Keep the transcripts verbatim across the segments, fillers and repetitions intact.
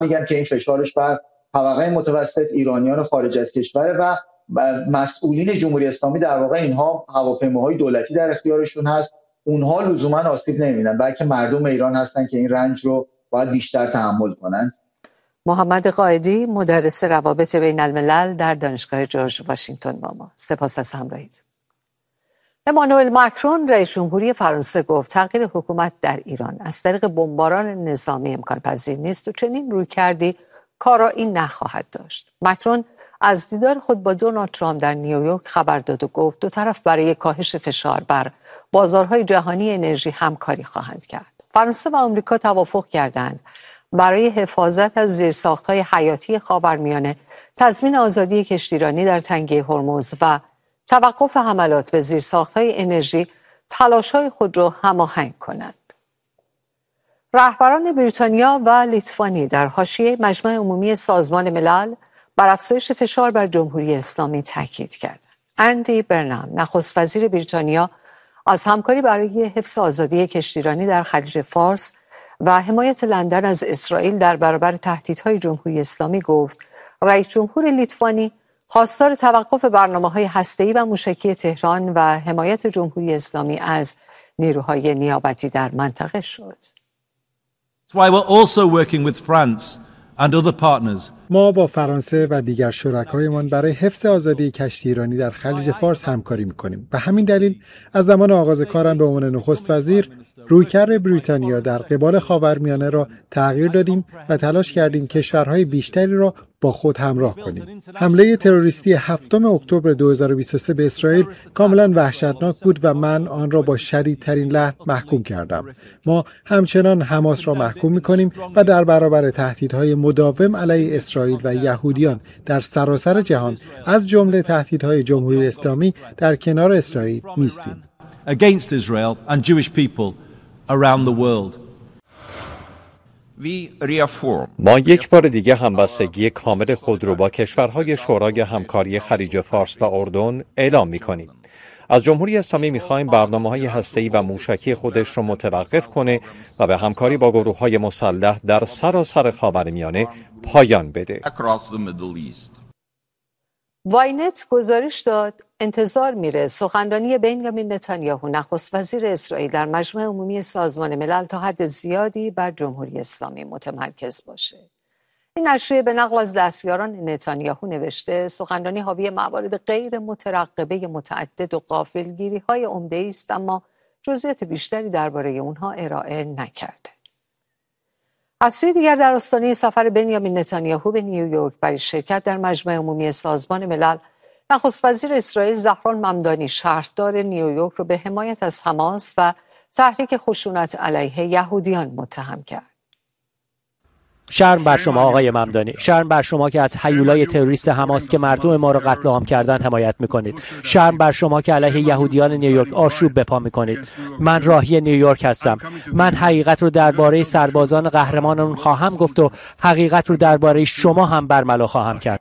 میگن که این فشارش بر طبقه متوسط، ایرانیان خارج از کشور و مسئولین جمهوری اسلامی، در واقع اینها هواپیماهای دولتی در اختیارشون هست، اونها لزوما آسیب نمیبینن، بلکه مردم ایران هستن که این رنج رو باید بیشتر تحمل کنند. محمد قائدی، مدرس روابط بین الملل در دانشگاه جورج واشنگتن با ما. سپاس از همراهیتون. امانوئل ماکرون رئیس جمهوری فرانسه گفت تغییر حکومت در ایران از طریق بمباران نظامی امکان پذیر نیست و چنین رویکردی کارایی نخواهد داشت. ماکرون از دیدار خود با دونالد ترامپ در نیویورک خبر داد و گفت دو طرف برای کاهش فشار بر بازارهای جهانی انرژی همکاری خواهند کرد. فرانسه و آمریکا توافق کردند برای حفاظت از زیرساخت‌های حیاتی خاورمیانه، تضمین آزادی کشتیرانی در تنگه هرمز و توقف حملات به زیرساخت‌های انرژی تلاش‌های خود را هماهنگ کنند. رهبران بریتانیا و لیتوانی در حاشیه مجمع عمومی سازمان ملل بر افزایش فشار بر جمهوری اسلامی تاکید کردند. اندی برنام، نخست وزیر بریتانیا، از همکاری برای حفظ آزادی کشتیرانی در خلیج فارس و حمایت لندن از اسرائیل در برابر تهدیدهای جمهوری اسلامی گفت رئیس جمهور لیتوانی خواستار توقف برنامه‌های هسته‌ای و موشکی تهران و حمایت جمهوری اسلامی از نیروهای نیابتی در منطقه شد. ما با فرانسه و دیگر شرکایمان برای حفظ آزادی کشتیرانی در خلیج فارس همکاری می‌کنیم. به همین دلیل از زمان آغاز کارم به عنوان نخست وزیر رویکرد بریتانیا در قبال خاورمیانه را تغییر دادیم و تلاش کردیم کشورهای بیشتری را با خود همراه کنیم. حمله تروریستی هفتم اکتبر دو هزار و بیست و سه به اسرائیل کاملا وحشتناک بود و من آن را با شدیدترین لحن محکوم کردم. ما همچنان حماس را محکوم می‌کنیم و در برابر تهدیدهای مداوم علیه اسرائیل و یهودیان در سراسر جهان از جمله تهدیدهای جمهوری اسلامی در کنار اسرائیل نیستیم. Against Israel and Jewish people around the world. ما یک بار دیگه همبستگی کامل خود رو با کشورهای شورای همکاری خلیج فارس و اردن اعلام می‌کنیم. از جمهوری اسلامی می‌خوایم برنامه‌های هسته‌ای و موشکی خودش رو متوقف کنه و به همکاری با گروه‌های مسلح در سراسر خاورمیانه پایان بده. واینت گزارش داد انتظار میره سخنرانی بنیامین نتانیاهو نخست وزیر اسرائیل در مجمع عمومی سازمان ملل تا حد زیادی بر جمهوری اسلامی متمرکز باشه. این نشریه به نقل از دستیاران نتانیاهو نوشته سخنرانی حاوی موارد غیر مترقبه متعدد و غافلگیری‌های عمده‌ای است، اما جزئیات بیشتری درباره اونها ارائه نکرده. از سوی دیگر در آستانه سفر بنیامین نتانیاهو به نیویورک برای شرکت در مجمع عمومی سازمان ملل، نخست وزیر اسرائیل زهران ممدانی شهردار نیویورک را به حمایت از حماس و تحریک خشونت علیه یهودیان متهم کرد. شرم بر شما آقای ممدانی، شرم بر شما که از هیولای تروریست حماس که مردم ما را قتل عام کردن حمایت میکنید. شرم بر شما که علیه یهودیان نیویورک آشوب بپا میکنید. من راهی نیویورک هستم. من حقیقت رو درباره سربازان قهرمانمون خواهم گفت و حقیقت رو درباره شما هم برملا خواهم کرد.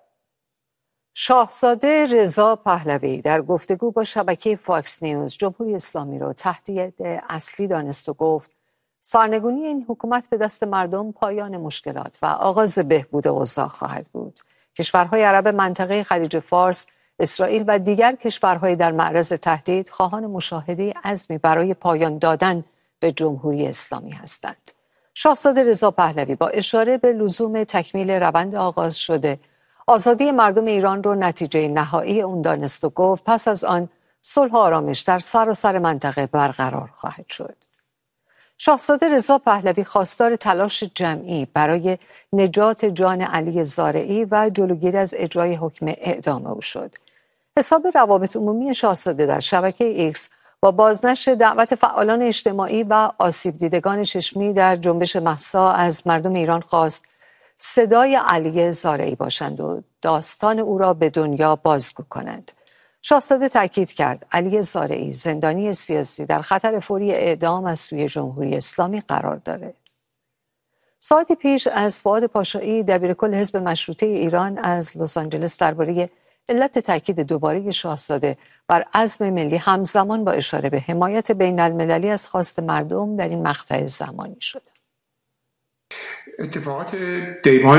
شاهزاده رضا پهلوی در گفتگو با شبکه فاکس نیوز جمهوری اسلامی را تهدید اصلی دانست و گفت سرنگونی این حکومت به دست مردم پایان مشکلات و آغاز بهبود اوضاع خواهد بود. کشورهای عرب منطقه خلیج فارس، اسرائیل و دیگر کشورهای در معرض تهدید خواهان مشاهده عزمی برای پایان دادن به جمهوری اسلامی هستند. شاهزاده رضا پهلوی با اشاره به لزوم تکمیل روند آغاز شده آزادی مردم ایران را نتیجه نهایی اون دانست و گفت پس از آن صلح و آرامش در سراسر منطقه برقرار خواهد شد. شاهزاده رضا پهلوی خواستار تلاش جمعی برای نجات جان علی زارعی و جلوگیری از اجرای حکم اعدام او شد. حساب روابط عمومی شاهزاده در شبکه ایکس با بازنشر دعوت فعالان اجتماعی و آسیب دیدگان چشمی در جنبش مهسا از مردم ایران خواست صدای علی زارعی باشند و داستان او را به دنیا بازگو کنند. شاهزاده تاکید کرد علی زارعی زندانی سیاسی در خطر فوری اعدام از سوی جمهوری اسلامی قرار دارد. ساعتی پیش از فؤاد پاشایی دبیرکل حزب مشروطه ایران از لس آنجلس درباره علت تاکید دوباره شاهزاده بر عزم ملی همزمان با اشاره به حمایت بین المللی از خواست مردم در این مقطع زمانی شد. اتفاقات دیماه